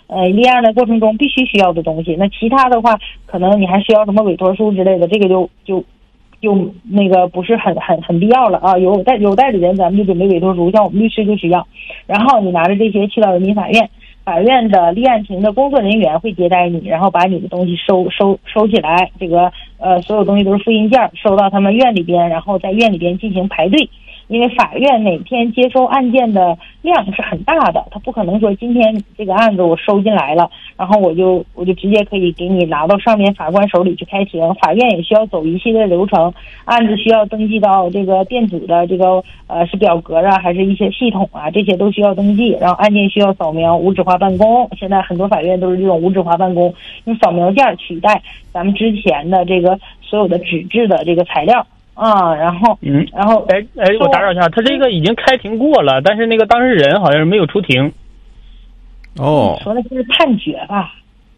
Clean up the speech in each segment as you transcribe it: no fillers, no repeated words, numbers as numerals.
立案的过程中必须需要的东西。那其他的话，可能你还需要什么委托书之类的，这个就那个不是很必要了啊。有代理人，咱们就准备委托书，像我们律师就需要。然后你拿着这些去到人民法院，法院的立案庭的工作人员会接待你，然后把你的东西收起来，这个所有东西都是复印件，收到他们院里边，然后在院里边进行排队。因为法院每天接收案件的量是很大的，他不可能说今天这个案子我收进来了，然后我就直接可以给你拿到上面法官手里去开庭。法院也需要走一系列流程，案子需要登记到这个电子的这个是表格啊，还是一些系统啊，这些都需要登记。然后案件需要扫描，无纸化办公，现在很多法院都是这种无纸化办公，用扫描件取代咱们之前的这个所有的纸质的这个材料。然后我打扰一下，他这个已经开庭过了，但是那个当事人好像是没有出庭。 哦，说的是判决吧？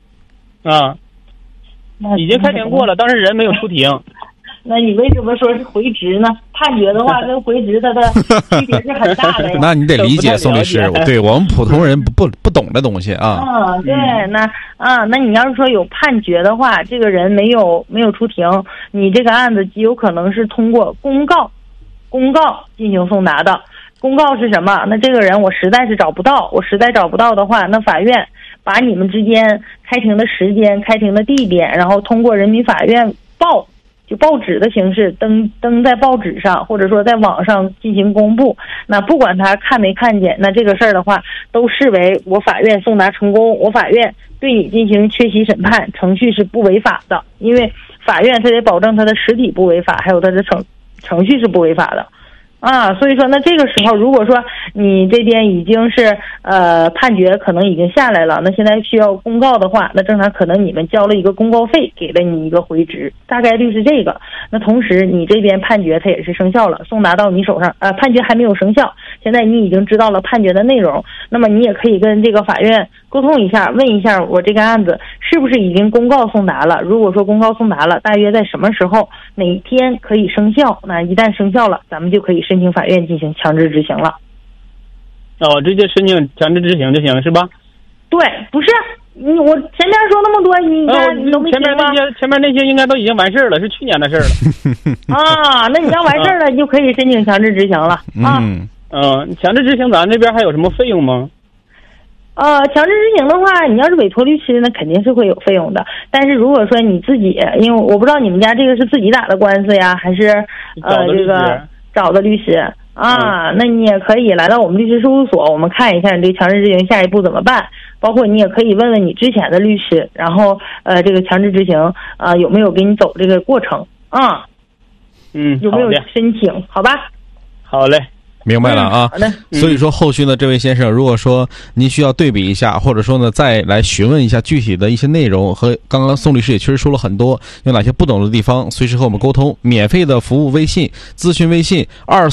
已经开庭过了，当事人没有出庭。 那你为什么说是回执呢？判决的话跟回执它的区别是很大的呀。 那你得理解宋律师，对我们普通人不懂的东西啊。 对，那你要是说有判决的话，这个人没有出庭，你这个案子极有可能是通过公告进行送达的。公告是什么？那这个人我实在找不到的话，那法院把你们之间开庭的时间、开庭的地点，然后通过人民法院报纸的形式登在报纸上，或者说在网上进行公布。那不管他看没看见，那这个事儿的话，都视为我法院送达成功，我法院对你进行缺席审判，程序是不违法的。因为法院他得保证他的实体不违法，还有他的程序是不违法的。所以说那这个时候如果说你这边已经是判决可能已经下来了，那现在需要公告的话，那正常可能你们交了一个公告费，给了你一个回执，大概率是这个。那同时你这边判决它也是生效了，送达到你手上，判决还没有生效，现在你已经知道了判决的内容，那么你也可以跟这个法院沟通一下，问一下我这个案子是不是已经公告送达了，如果说公告送达了，大约在什么时候哪一天可以生效，那一旦生效了，咱们就可以申请法院进行强制执行了。 直接申请强制执行就行是吧？ 对，不是我前面说那么多，你看你都没听吗？ 前面那些应该都已经完事儿了，是去年的事儿了。 那你要完事儿了，你就可以申请强制执行了。 强制执行咱这边还有什么费用吗？ 强制执行的话，你要是委托律师，那肯定是会有费用的。但是如果说你自己，因为我不知道你们家这个是自己打的官司呀，还是这个找的律师那你也可以来到我们律师事务所，我们看一下你这个强制执行下一步怎么办。包括你也可以问问你之前的律师，然后这个强制执行有没有给你走这个过程有没有申请？好吧？ 好嘞。 明白了啊。所以说后续呢，这位先生，如果说您需要对比一下，或者说呢再来询问一下具体的一些内容，和刚刚宋律师也确实说了很多，有哪些不懂的地方，随时和我们沟通。免费的服务微信咨询微信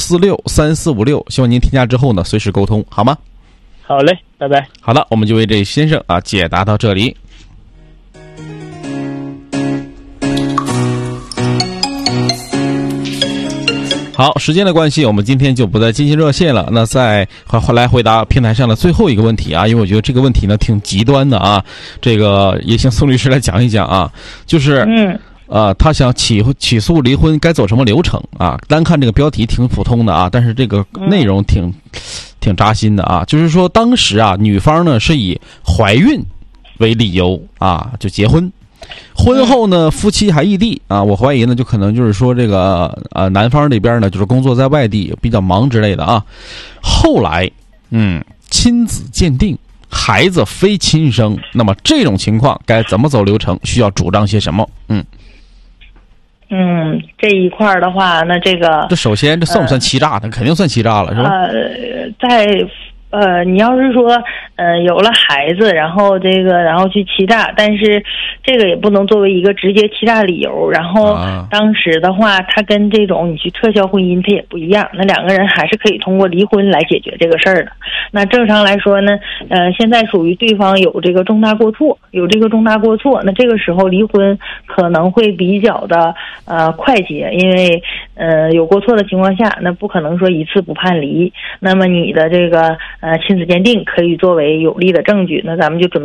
2463456，希望您添加之后呢随时沟通，好吗？ 好嘞，拜拜。 好的，我们就为这先生解答到这里。好，时间的关系，我们今天就不再进行热线了。那再来回答平台上的最后一个问题因为我觉得这个问题呢挺极端的这个也请宋律师来讲一讲就是他想起诉离婚该走什么流程单看这个标题挺普通的但是这个内容挺扎心的就是说当时女方呢是以怀孕为理由就结婚。婚后呢，夫妻还异地我怀疑呢，就可能就是说这个男方这边呢，就是工作在外地比较忙之类的后来亲子鉴定，孩子非亲生，那么这种情况该怎么走流程？需要主张些什么？ 这一块的话，那这首先这算不算欺诈呢？肯定算欺诈了，是吧？ 你要是说有了孩子，然后去欺诈，但是这个也不能作为一个直接欺诈理由。然后当时的话，他跟这种你去撤销婚姻，他也不一样。那两个人还是可以通过离婚来解决这个事儿的。那正常来说呢，现在属于对方有这个重大过错，那这个时候离婚可能会比较的快捷，因为有过错的情况下，那不可能说一次不判离。那么你的这个亲子鉴定可以作为有力的证据，那咱们就准备